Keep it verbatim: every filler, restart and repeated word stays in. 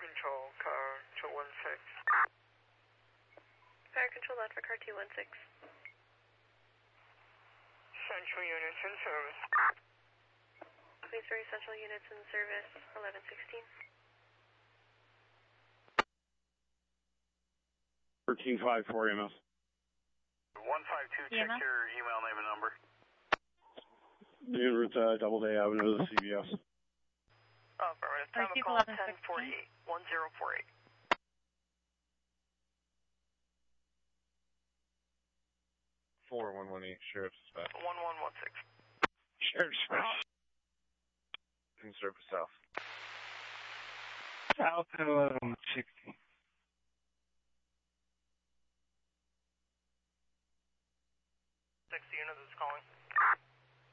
Control, car two one six. Fire Control, loud for car two one six. Central units in service. Queensbury Central units in service, eleven sixteen. thirteen five four E M S. one five two, check your email name and number. En route uh, Doubleday Avenue to the C V S. Oh, affirmative. Time of call ten forty-eight, one zero four eight. four one one eight, Sheriff's Dispatch. one one one six. Sheriff's Dispatch. In service south. South eleven sixty.